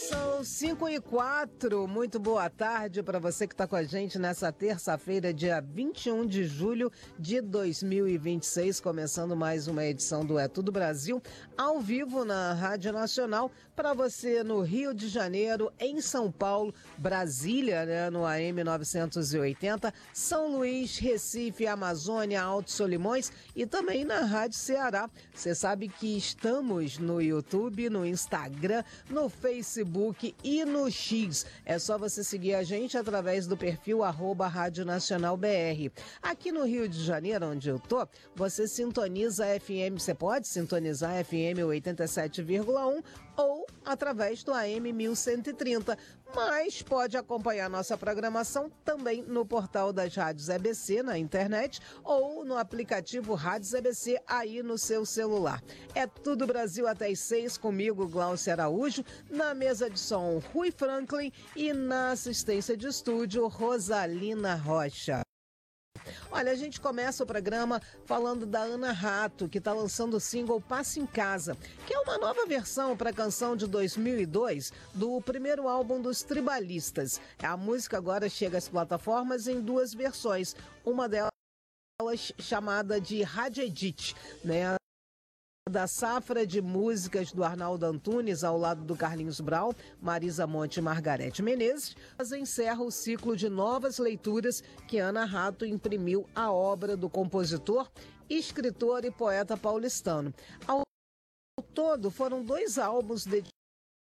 São 5h04, muito boa tarde para você que está com a gente nessa terça-feira, dia 21 de julho de 2026, começando mais uma edição do É Tudo Brasil, ao vivo na Rádio Nacional, para você no Rio de Janeiro, em São Paulo, Brasília, né, no AM 980, São Luís, Recife, Amazônia, Alto Solimões e também na Rádio Ceará. Você sabe que estamos no YouTube, no Instagram, no Facebook e no X. É só você seguir a gente através do perfil @Rádio Nacional BR. Aqui no Rio de Janeiro, onde eu tô, você sintoniza a FM, você pode sintonizar a FM 87,1 ou através do AM 1130, mas pode acompanhar nossa programação também no portal das Rádios EBC na internet ou no aplicativo Rádios EBC aí no seu celular. É Tudo Brasil até às 6, comigo, Glaucia Araújo, na mesa de som Rui Franklin e na assistência de estúdio Rosalina Rocha. Olha, a gente começa o programa falando da Ana Rato, que está lançando o single Passa em Casa, que é uma nova versão para a canção de 2002 do primeiro álbum dos Tribalistas. A música agora chega às plataformas em duas versões, uma delas chamada de Rádio Edit, né? Da safra de músicas do Arnaldo Antunes ao lado do Carlinhos Brau, Marisa Monte e Margarete Menezes, mas encerra o ciclo de novas leituras que Ana Rato imprimiu à obra do compositor, escritor e poeta paulistano. Ao todo, foram 2 álbuns dedicados